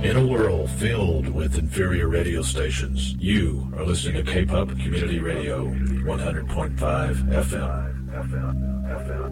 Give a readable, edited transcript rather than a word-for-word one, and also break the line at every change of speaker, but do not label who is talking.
In a world filled with inferior radio stations, you are listening to K-Pop Community Radio, 100.5 FM.